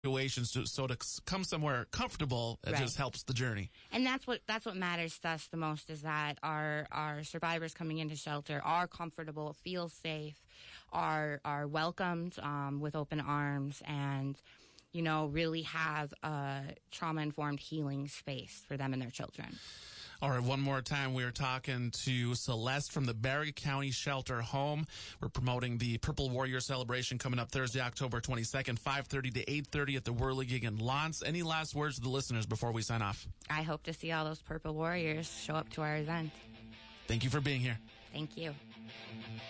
situations, so to come somewhere comfortable, it just helps the journey. And that's what matters to us the most, is that our survivors coming into shelter are comfortable, feel safe, are welcomed with open arms, and really have a trauma-informed healing space for them and their children. All right, one more time, we are talking to Celeste from the Barry County Shelter Home. We're promoting the Purple Warrior celebration coming up Thursday, October 22nd, 5:30 to 8:30 at the Whirligig in Lance. Any last words to the listeners before we sign off? I hope to see all those Purple Warriors show up to our event. Thank you for being here. Thank you.